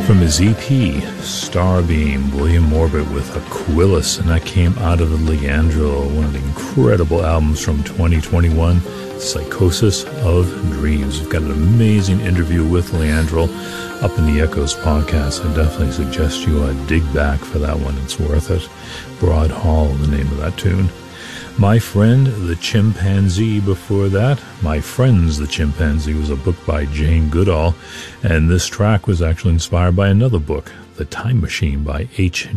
From his EP, Starbeam, William Orbit with Aquilus, and that came out of the Leandro, one of the incredible albums from 2021, Psychosis of Dreams. We've got an amazing interview with Leandro up in the Echoes podcast. I definitely suggest you dig back for that one. It's worth it. Broad Hall, the name of that tune. My Friend the Chimpanzee before that. My Friends the Chimpanzee was a book by Jane Goodall, and this track was actually inspired by another book, The Time Machine by H.